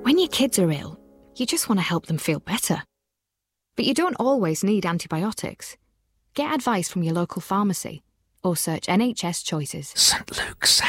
When your kids are ill, you just want to help them feel better. But you don't always need antibiotics. Get advice from your local pharmacy or search NHS Choices. St Luke's